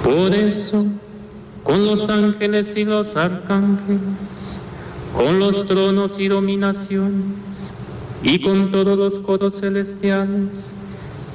Por eso, con los ángeles y los arcángeles, con los tronos y dominaciones, y con todos los coros celestiales,